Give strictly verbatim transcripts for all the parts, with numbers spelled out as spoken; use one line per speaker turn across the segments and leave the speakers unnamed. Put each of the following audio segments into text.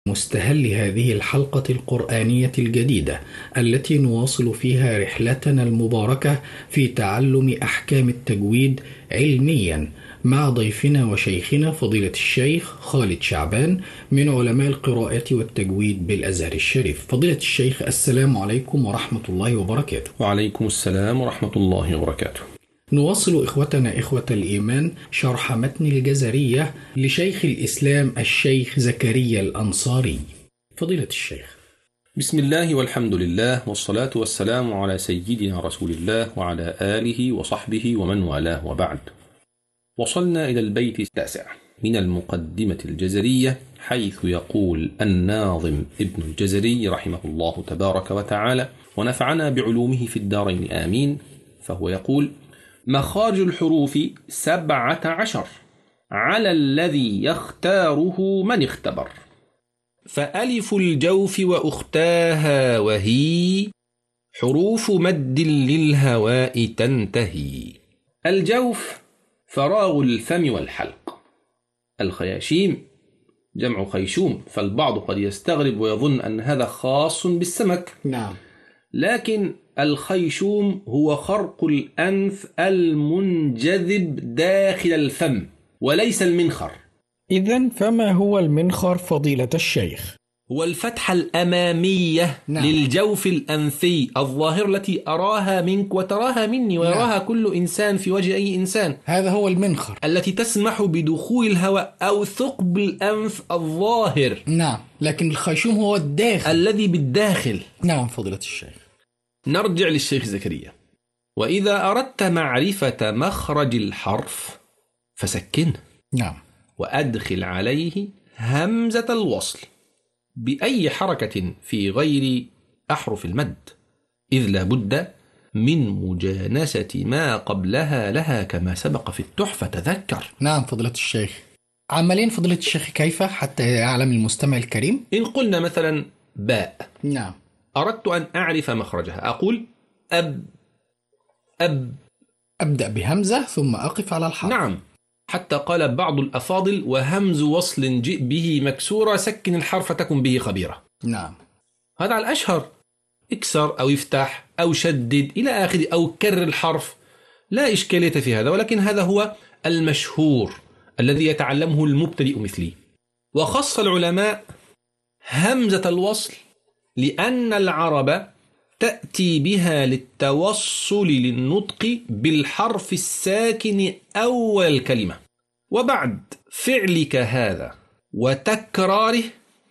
مستهل هذه الحلقة القرآنية الجديدة التي نواصل فيها رحلتنا المباركة في تعلم أحكام التجويد علميا مع ضيفنا وشيخنا فضيلة الشيخ خالد شعبان من علماء القراءة والتجويد بالأزهر الشريف. فضيلة الشيخ، السلام عليكم ورحمة الله وبركاته.
وعليكم السلام ورحمة الله وبركاته.
نواصل إخوتنا إخوة الإيمان شرح متن الجزرية لشيخ الإسلام الشيخ زكريا الأنصاري. فضيلة الشيخ.
بسم الله والحمد لله والصلاة والسلام على سيدنا رسول الله وعلى آله وصحبه ومن والاه، وبعد. وصلنا إلى البيت التاسع من المقدمة الجزرية، حيث يقول الناظم ابن الجزري رحمه الله تبارك وتعالى ونفعنا بعلومه في الدارين آمين. فهو يقول: مخارج الحروف سبعة عشر على الذي يختاره من اختبر، فألف الجوف وأختاها وهي حروف مد للهواء تنتهي. الجوف فراغ الفم والحلق. الخياشيم جمع خيشوم، فالبعض قد يستغرب ويظن أن هذا خاص بالسمك.
نعم.
لكن الخيشوم هو خرق الأنف المنجذب داخل الفم وليس المنخر.
إذن فما هو المنخر فضيلة الشيخ؟
هو الفتحة الأمامية
نعم.
للجوف الأنفي الظاهر التي أراها منك وتراها مني ويراها نعم. كل إنسان في وجه أي إنسان.
هذا هو المنخر
التي تسمح بدخول الهواء أو ثقب الأنف الظاهر.
نعم، لكن الخيشوم هو الداخل
الذي بالداخل.
نعم فضيلة الشيخ.
نرجع للشيخ زكريا: وإذا أردت معرفة مخرج الحرف فسكنه.
نعم.
وأدخل عليه همزة الوصل بأي حركة في غير أحرف المد، إذ لا بد من مجانسة ما قبلها لها كما سبق في التحفة، تذكر.
نعم فضيلة الشيخ. عملين فضيلة الشيخ كيف حتى يعلم المستمع الكريم؟
إن قلنا مثلا باء،
نعم،
أردت أن أعرف مخرجها، أقول أب أب
أبدأ بهمزة ثم أقف على الحرف.
نعم، حتى قال بعض الأفاضل: وهمز وصل جئ به مكسورة سكن الحرف تكن به خبيرة.
نعم،
هذا على الأشهر، اكسر أو افتح أو شدد إلى آخره، أو كرر الحرف، لا إشكالية في هذا، ولكن هذا هو المشهور الذي يتعلمه المبتدئ مثلي. وخص العلماء همزة الوصل لأن العرب تأتي بها للتوصل للنطق بالحرف الساكن أول الكلمة، وبعد فعلك هذا وتكراره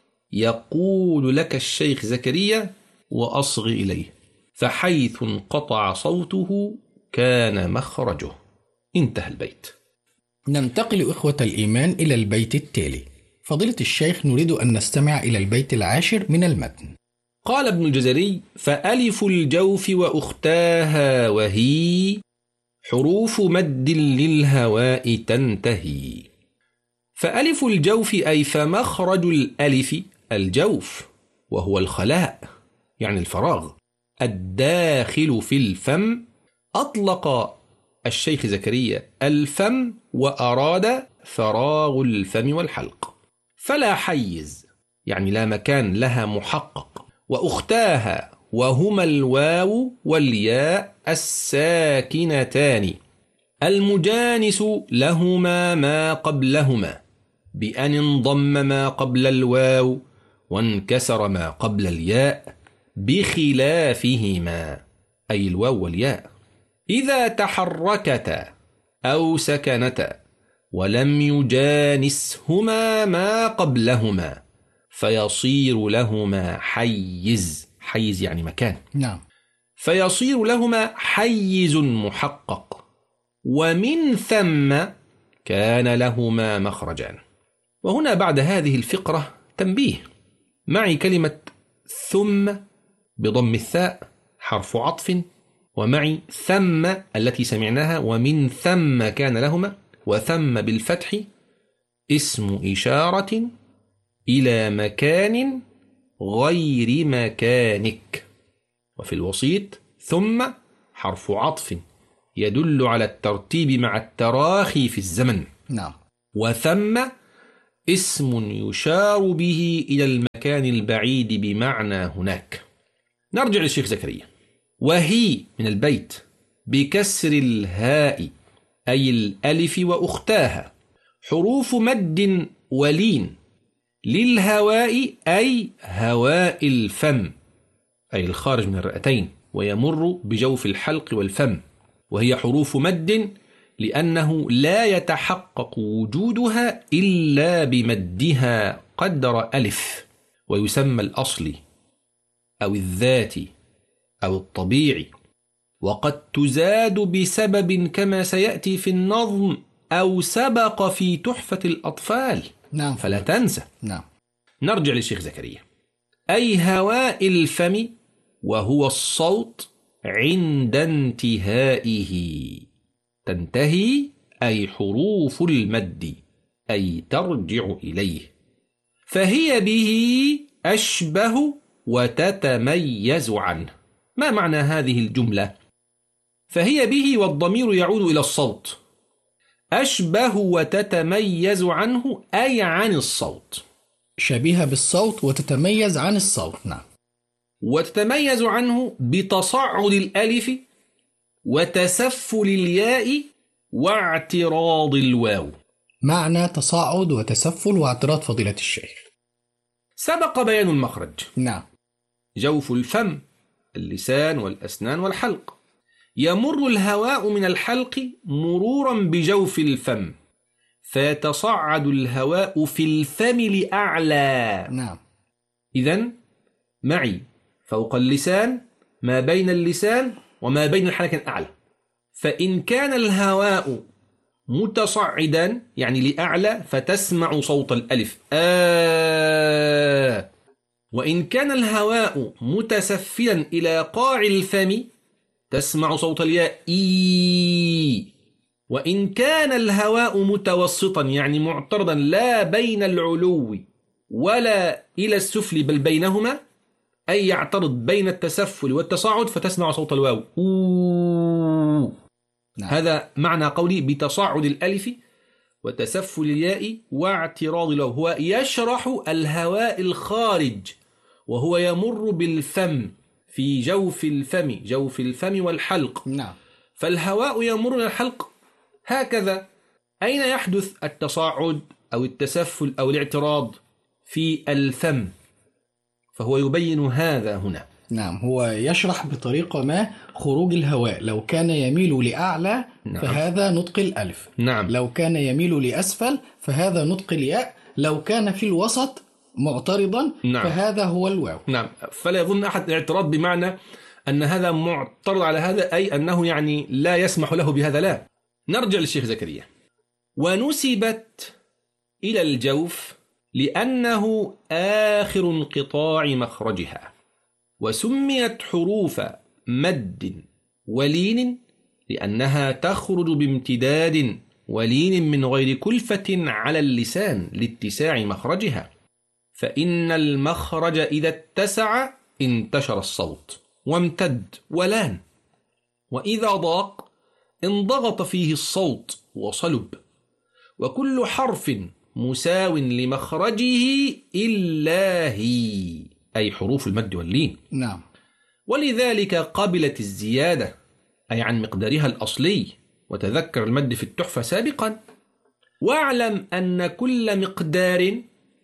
يقول لك الشيخ زكريا: وأصغ إليه، فحيث انقطع صوته كان مخرجه. انتهى البيت.
ننتقل إخوة الإيمان إلى البيت التالي. فضيلة الشيخ، نريد أن نستمع إلى البيت العاشر من المتن.
قال ابن الجزري: فألف الجوف وأختاها وهي حروف مد للهواء تنتهي. فألف الجوف أي فمخرج الألف الجوف، وهو الخلاء يعني الفراغ الداخل في الفم. أطلق الشيخ زكريا الفم وأراد فراغ الفم والحلق، فلا حيز يعني لا مكان لها محقق. وأختاها وهما الواو والياء الساكنتان المجانس لهما ما قبلهما، بأن انضم ما قبل الواو وانكسر ما قبل الياء بخلافهما، أي الواو والياء، إذا تحركتا أو سكنتا ولم يجانسهما ما قبلهما، فيصير لهما حيز. حيز يعني مكان.
نعم.
فيصير لهما حيز محقق، ومن ثم كان لهما مخرجان. وهنا بعد هذه الفقرة تنبيه: معي كلمة ثم بضم الثاء حرف عطف، ومعي ثم التي سمعناها ومن ثم كان لهما، وثم بالفتح اسم إشارة إلى مكان غير مكانك. وفي الوسيط ثم حرف عطف يدل على الترتيب مع التراخي في الزمن.
نعم.
وثم اسم يشار به إلى المكان المكان البعيد بمعنى هناك. نرجع للشيخ زكريا. وهي من البيت بكسر الهاء أي الألف وأختاها حروف مد ولين للهواء أي هواء الفم أي الخارج من الرئتين ويمر بجوف الحلق والفم، وهي حروف مد لأنه لا يتحقق وجودها إلا بمدها قدر ألف، ويسمى الأصلي أو الذاتي أو الطبيعي، وقد تزاد بسبب كما سيأتي في النظم أو سبق في تحفة الأطفال.
نعم.
فلا تنسى.
نعم.
نرجع للشيخ زكريا. أي هواء الفم وهو الصوت عند انتهائه، تنتهي أي حروف المد أي ترجع إليه، فهي به أشبه وتتميز عنه. ما معنى هذه الجملة؟ فهي به والضمير يعود إلى الصوت، أشبه وتتميز عنه أي عن الصوت،
شبيهة بالصوت وتتميز عن الصوت. نعم.
وتتميز عنه بتصعد الألف وتسفل الياء واعتراض الواو.
معنى تصاعد وتسفل واعتراض فضيلة الشيخ.
سبق بيان المخرج.
نعم.
جوف الفم، اللسان والأسنان والحلق، يمر الهواء من الحلق مرورا بجوف الفم فيتصعد الهواء في الفم لأعلى.
نعم.
إذن معي فوق اللسان ما بين اللسان وما بين الحلق الأعلى، فإن كان الهواء متصعدا يعني لأعلى فتسمع صوت الألف آه، وإن كان الهواء متسفلا إلى قاع الفم تسمع صوت الياء إي، وإن كان الهواء متوسطا يعني معترضا لا بين العلو ولا إلى السفل بل بينهما أي يعترض بين التسفل والتصاعد فتسمع صوت الواو أوه. نعم. هذا معنى قولي بتصاعد الألف وتسفل الياء واعتراض الواو، هو يشرح الهواء الخارج وهو يمر بالفم في جوف الفم، جوف الفم والحلق.
نعم.
فالهواء يمر من الحلق هكذا. أين يحدث التصاعد أو التسفل أو الاعتراض؟ في الفم، فهو يبين هذا هنا.
نعم. هو يشرح بطريقة ما خروج الهواء، لو كان يميل لأعلى
نعم.
فهذا نطق الألف.
نعم.
لو كان يميل لأسفل فهذا نطق الياء، لو كان في الوسط معترضا نعم. فهذا هو الواو.
نعم. فلا يظن أحد الاعتراض بمعنى أن هذا معترض على هذا أي أنه يعني لا يسمح له بهذا، لا. نرجع للشيخ زكريا. ونسبت إلى الجوف لأنه آخر انقطاع مخرجها، وسميت حروف مد ولين لأنها تخرج بامتداد ولين من غير كلفة على اللسان لاتساع مخرجها، فإن المخرج إذا اتسع انتشر الصوت وامتد ولان، وإذا ضاق انضغط فيه الصوت وصلب، وكل حرف مساو لمخرجه إلا هي أي حروف المد واللين.
نعم.
ولذلك قبلت الزيادة أي عن مقدارها الأصلي، وتذكر المد في التحفة سابقا. واعلم أن كل مقدار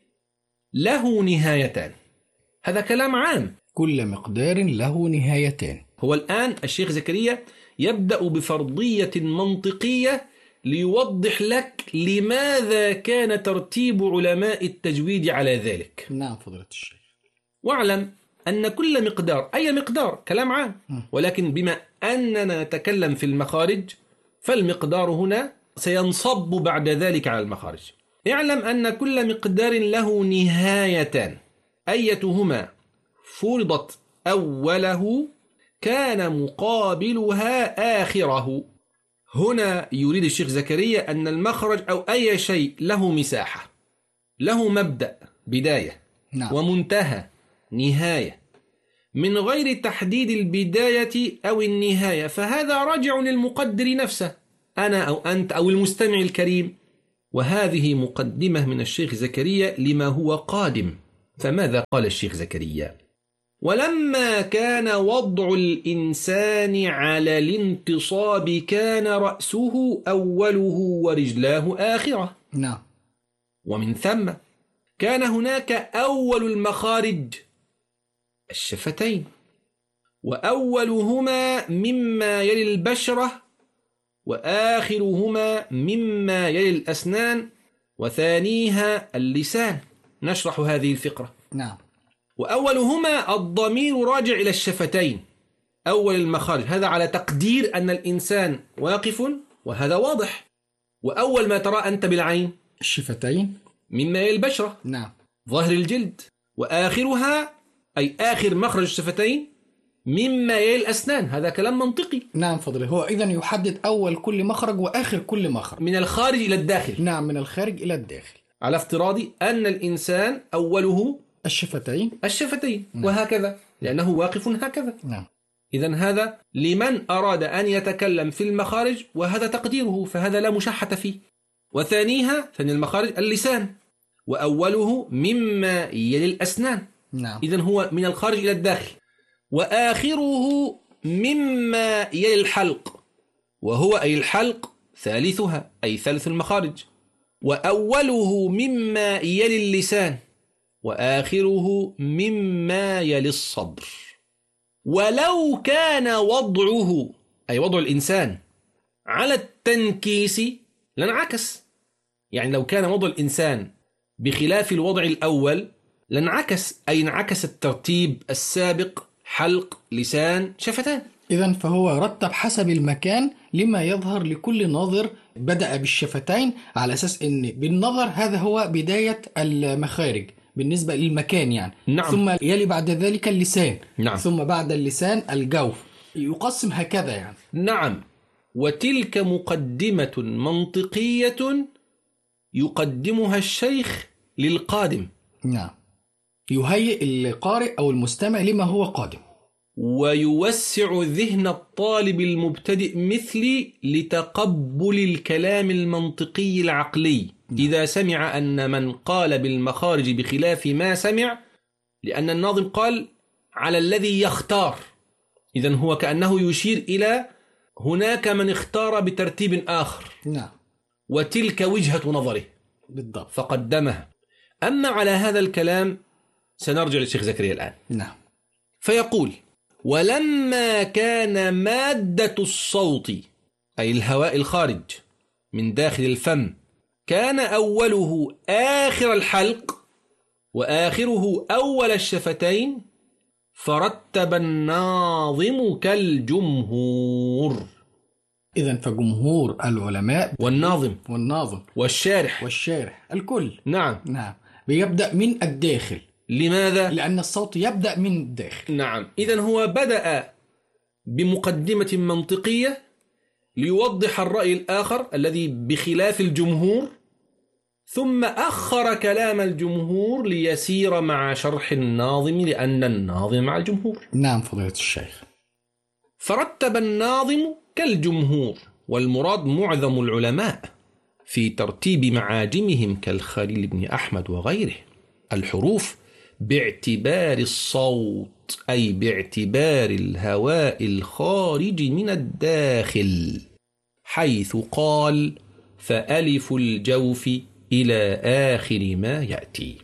له نهايتان. هذا كلام عام.
كل مقدار له نهايتان.
هو الآن الشيخ زكريا يبدأ بفرضية منطقية ليوضح لك لماذا كان ترتيب علماء التجويد على ذلك.
نعم فضيلة الشيخ.
واعلم أن كل مقدار، أي مقدار كلام عام، ولكن بما أننا نتكلم في المخارج فالمقدار هنا سينصب بعد ذلك على المخارج. اعلم أن كل مقدار له نهايتان، أيتهما فرضت أوله كان مقابلها آخره. هنا يريد الشيخ زكريا أن المخرج أو أي شيء له مساحة، له مبدأ بداية
نعم.
ومنتهى نهاية، من غير تحديد البداية أو النهاية، فهذا راجع للمقدر نفسه، أنا أو أنت أو المستمع الكريم. وهذه مقدمة من الشيخ زكريا لما هو قادم، فماذا قال الشيخ زكريا؟ ولما كان وضع الإنسان على الانتصاب كان رأسه أوله ورجلاه آخرة.
نعم.
ومن ثم كان هناك أول المخارج الشفتين، وأولهما مما يلي البشرة، وآخرهما مما يلي الأسنان، وثانيها اللسان. نشرح هذه الفقرة.
نعم.
وأولهما الضمير راجع إلى الشفتين، أول المخارج، هذا على تقدير أن الإنسان واقف، وهذا واضح. وأول ما ترى أنت بالعين
الشفتين
مما يلي البشرة.
نعم.
ظاهر الجلد. وآخرها أي آخر مخرج الشفتين مما يلي الأسنان. هذا كلام منطقي.
نعم فضله. هو إذن يحدد أول كل مخرج وآخر كل مخرج
من الخارج إلى الداخل.
نعم، من الخارج إلى الداخل،
على افتراض أن الإنسان أوله
الشفتين
الشفتين.
نعم.
وهكذا لأنه واقف هكذا.
نعم.
إذن هذا لمن أراد أن يتكلم في المخارج، وهذا تقديره، فهذا لا مشاحة فيه. وثانيها ثاني المخارج اللسان، وأوله مما يلي الأسنان.
نعم.
إذن هو من الخارج إلى الداخل. وآخره مما يلي الحلق، وهو أي الحلق ثالثها أي ثالث المخارج. وأوله مما يلي اللسان، وآخره مما يلي الصدر. ولو كان وضعه أي وضع الإنسان على التنكيس لانعكس. يعني لو كان وضع الإنسان بخلاف الوضع الأول لانعكس، أي انعكس الترتيب السابق: حلق، لسان، شفتان.
إذن فهو رتب حسب المكان لما يظهر لكل ناظر. بدأ بالشفتين على أساس أن بالنظر هذا هو بداية المخارج بالنسبة للمكان يعني.
نعم.
ثم يلي بعد ذلك اللسان.
نعم.
ثم بعد اللسان الجوف. يقسم هكذا يعني.
نعم. وتلك مقدمة منطقية يقدمها الشيخ للقادم.
نعم. يهيئ القارئ أو المستمع لما هو قادم،
ويوسع ذهن الطالب المبتدئ مثلي لتقبل الكلام المنطقي العقلي إذا سمع أن من قال بالمخارج بخلاف ما سمع، لأن الناظم قال على الذي يختار. إذن هو كأنه يشير إلى هناك من اختار بترتيب آخر.
نعم.
وتلك وجهة نظره
بالضبط،
فقدمها. أما على هذا الكلام سنرجع للشيخ زكريا الآن.
نعم.
فيقول: ولما كان مادة الصوت أي الهواء الخارج من داخل الفم كان أوله آخر الحلق وآخره أول الشفتين، فرتب الناظم كالجمهور.
إذن فجمهور العلماء
والناظم
والناظم
والشارح
والشارح الكل.
نعم.
نعم. بيبدأ من الداخل.
لماذا؟
لأن الصوت يبدأ من الداخل.
نعم. إذن هو بدأ بمقدمة منطقية ليوضح الرأي الآخر الذي بخلاف الجمهور، ثم أخر كلام الجمهور ليسير مع شرح الناظم، لأن الناظم مع الجمهور.
نعم فضيلة الشيخ.
فرتب الناظم كالجمهور، والمراد معظم العلماء في ترتيب معاجمهم كالخليل بن أحمد وغيره الحروف باعتبار الصوت، أي باعتبار الهواء الخارج من الداخل، حيث قال: فألف الجوف إلى آخر ما يأتي.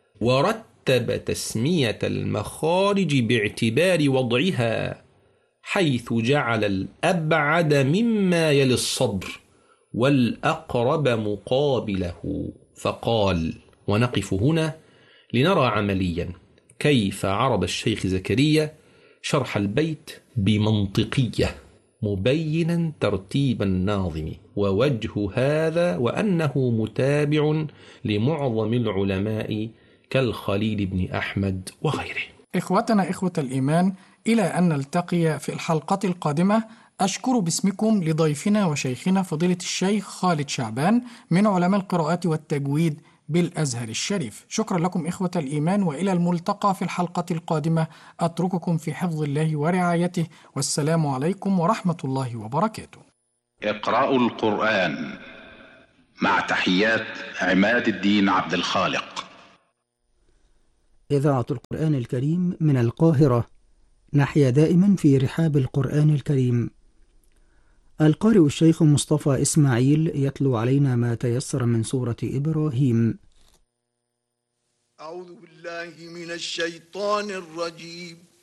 ورتب تسمية المخارج باعتبار وضعها، حيث جعل الأبعد مما يلي الصدر والأقرب مقابله، فقال: ونقف هنا لنرى عمليا كيف عرض الشيخ زكريا شرح البيت بمنطقية، مبينا ترتيب الناظم ووجه هذا، وأنه متابع لمعظم العلماء كالخليل بن أحمد وغيره.
إخوتنا إخوة الإيمان، إلى أن نلتقي في الحلقة القادمة، أشكر باسمكم لضيفنا وشيخنا فضيلة الشيخ خالد شعبان من علماء القراءات والتجويد بالأزهر الشريف. شكرا لكم إخوة الإيمان، وإلى الملتقى في الحلقة القادمة. أترككم في حفظ الله ورعايته، والسلام عليكم ورحمة الله وبركاته.
اقرأوا القرآن مع تحيات عماد الدين عبد الخالق.
إذاعة القرآن الكريم من القاهرة. نحيا دائما في رحاب القرآن الكريم. القارئ الشيخ مصطفى إسماعيل يتلو علينا ما تيسر من سورة إبراهيم.
أعوذ بالله من الشيطان الرجيم.